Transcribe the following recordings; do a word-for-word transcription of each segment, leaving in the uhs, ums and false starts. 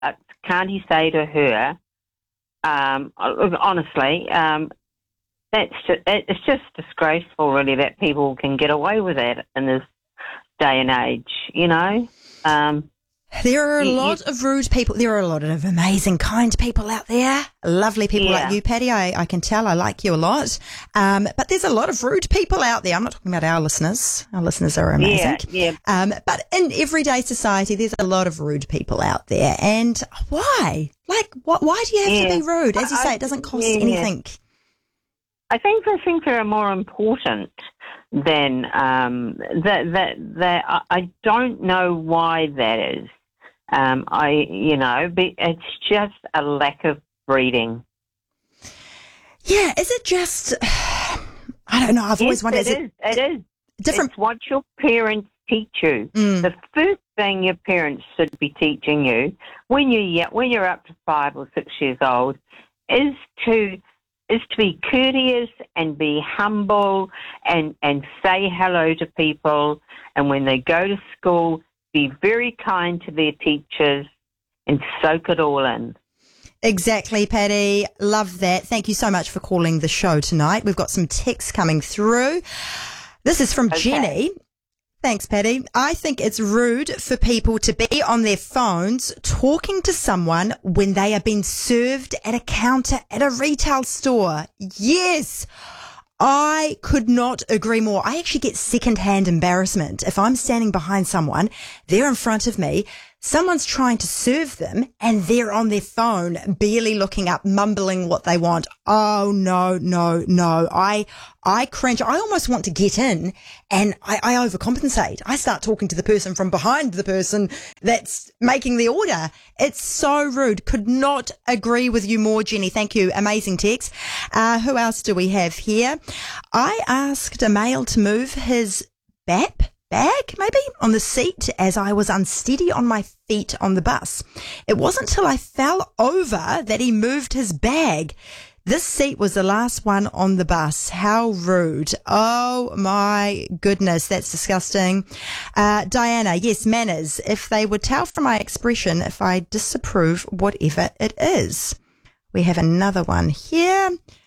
uh, can't he say to her, um, honestly, um, that's just, it's just disgraceful, really, that people can get away with that in this day and age, you know? Um, There are a you, lot you, of rude people. There are a lot of amazing, kind people out there. Lovely people yeah. like you, Patty. I, I can tell. I like you a lot. Um, but there's a lot of rude people out there. I'm not talking about our listeners. Our listeners are amazing. Yeah, yeah. Um, but in everyday society, there's a lot of rude people out there. And why? Like, what? Why do you have yeah. to be rude? As you say, I, it doesn't cost yeah. anything. I think I think they're more important than um, that. That that I, I don't know why that is. Um, I, you know, be, it's just a lack of breeding. Yeah, is it just, I don't know, I've yes, always wondered. It is, is it, it is. Different. It's what your parents teach you. Mm. The first thing your parents should be teaching you when you're, when you're up to five or six years old is to is to be courteous and be humble and, and say hello to people. And when they go to school, be very kind to their teachers and soak it all in. Exactly, Patty. Love that. Thank you so much for calling the show tonight. We've got some texts coming through. This is from Okay. Jenny. Thanks, Patty. I think it's rude for people to be on their phones talking to someone when they are being served at a counter at a retail store. Yes. I could not agree more. I actually get secondhand embarrassment if I'm standing behind someone, they're in front of me, someone's trying to serve them and they're on their phone, barely looking up, mumbling what they want. Oh, no, no, no. I, I cringe. I almost want to get in and I, I overcompensate. I start talking to the person from behind the person that's making the order. It's so rude. Could not agree with you more, Jenny. Thank you. Amazing text. Uh, who else do we have here? I asked a male to move his B A P bag, maybe, on the seat as I was unsteady on my feet on the bus. It wasn't till I fell over that he moved his bag. This seat was the last one on the bus. How rude. Oh my goodness, that's disgusting. Uh, Diana, yes, manners. If they would tell from my expression if I disapprove whatever it is. We have another one here.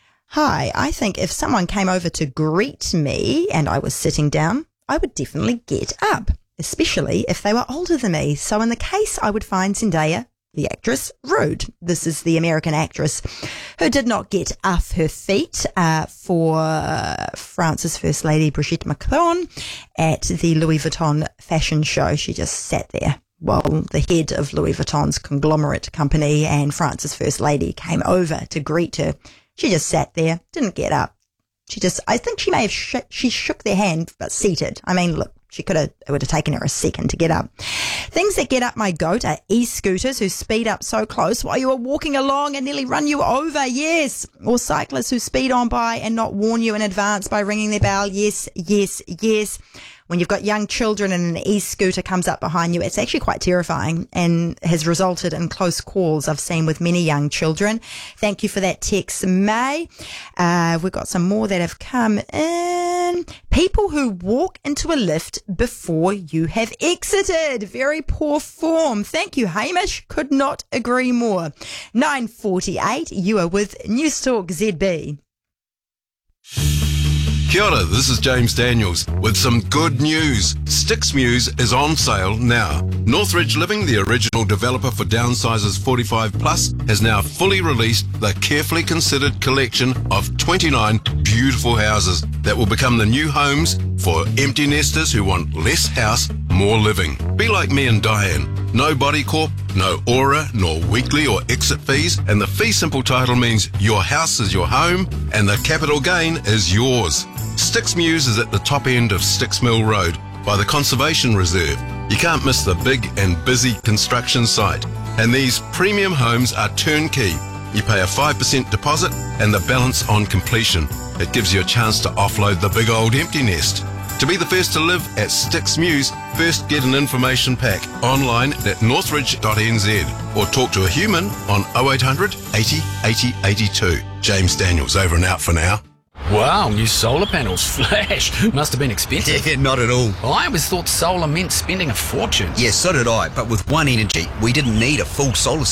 Hi, I think if someone came over to greet me and I was sitting down, I would definitely get up, especially if they were older than me. So in the case, I would find Zendaya, the actress, rude. This is the American actress who did not get off her feet uh, for uh, France's First Lady, Brigitte Macron, at the Louis Vuitton fashion show. She just sat there while the head of Louis Vuitton's conglomerate company and France's First Lady came over to greet her. She just sat there, didn't get up. She just, I think she may have, sh- she shook their hand, but seated. I mean, look, she could have, it would have taken her a second to get up. Things that get up my goat are e-scooters who speed up so close while you are walking along and nearly run you over. Yes. Or cyclists who speed on by and not warn you in advance by ringing their bell. Yes, yes, yes. When you've got young children and an e-scooter comes up behind you, it's actually quite terrifying and has resulted in close calls I've seen with many young children. Thank you for that text, May. Uh, we've got some more that have come in. People who walk into a lift before you have exited. Very poor form. Thank you, Hamish. Could not agree more. nine forty-eight, you are with Newstalk Z B. Kia ora, this is James Daniels with some good news. Sticks Muse is on sale now. Northridge Living, the original developer for Downsizers forty-five plus, has now fully released the carefully considered collection of twenty-nine beautiful houses that will become the new homes for empty nesters who want less house, more living. Be like me and Diane. No body corp, no aura, nor weekly or exit fees, and the fee simple title means your house is your home and the capital gain is yours. Sticks Muse is at the top end of Sticks Mill Road by the Conservation Reserve. You can't miss the big and busy construction site. And these premium homes are turnkey. You pay a five percent deposit and the balance on completion. It gives you a chance to offload the big old empty nest. To be the first to live at Sticks Muse, first get an information pack online at northridge dot n z or talk to a human on oh eight hundred eighty eighty eighty-two. James Daniels over and out for now. Wow, new solar panels. Flash. Must have been expensive. Yeah, not at all. I always thought solar meant spending a fortune. Yes, so did I. But with One Energy, we didn't need a full solar